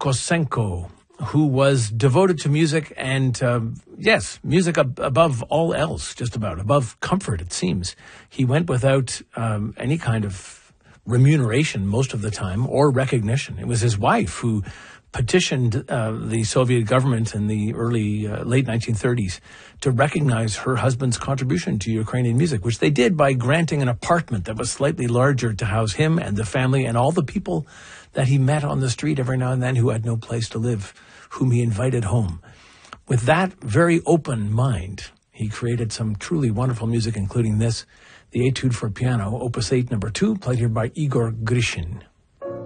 Kosenko, who was devoted to music and, yes, music above all else, just about, above comfort, it seems. He went without any kind of remuneration most of the time or recognition. It was his wife who petitioned the Soviet government in the late 1930s to recognize her husband's contribution to Ukrainian music, which they did by granting an apartment that was slightly larger to house him and the family and all the people that he met on the street every now and then who had no place to live, whom he invited home. With that very open mind, he created some truly wonderful music, including this, the Etude for Piano, Opus 8, number 2, played here by Igor Grishin.